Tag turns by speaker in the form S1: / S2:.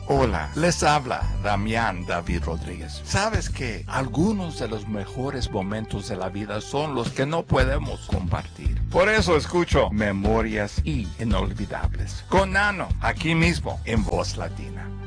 S1: Hola, les habla Damián David Rodríguez. ¿Sabes que algunos de los mejores momentos de la vida son los que no podemos compartir? Por eso escucho Memorias Inolvidables con Nano, aquí mismo en Voz Latina.